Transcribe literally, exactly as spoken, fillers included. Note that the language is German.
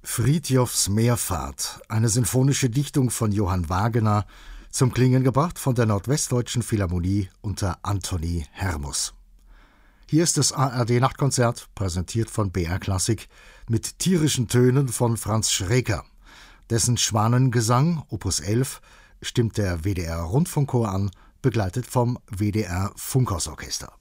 Frithjofs Meerfahrt, eine sinfonische Dichtung von Johann Wagener, zum Klingen gebracht von der Nordwestdeutschen Philharmonie unter Anthony Hermus. Hier ist das A R D-Nachtkonzert, präsentiert von B R Klassik, mit tierischen Tönen von Franz Schreker. Dessen Schwanengesang, Opus elf, stimmt der W D R-Rundfunkchor an, begleitet vom W D R-Funkhausorchester.